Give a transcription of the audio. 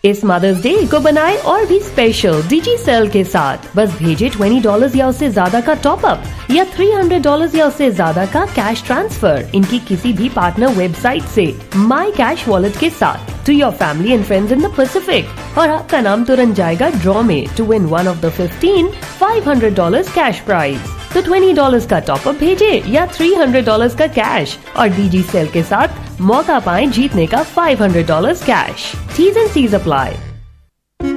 इस mother's day को बनाए और भी स्पेशल डिजिसेल के साथ। बस भेजे $20 या उससे ज्यादा का टॉप अप या $300 या उससे ज्यादा का कैश ट्रांसफर इनकी किसी भी पार्टनर वेबसाइट से माई कैश वॉलेट के साथ to your family and friends in the Pacific, और आपका नाम तुरंत जाएगा ड्रॉ में to win one of the 15 $500 cash prize. तो $20 का टॉप अप भेजे या $300 का कैश और डिजिसेल के साथ मौका पाएं जीतने का $500 cash. T's and C's apply।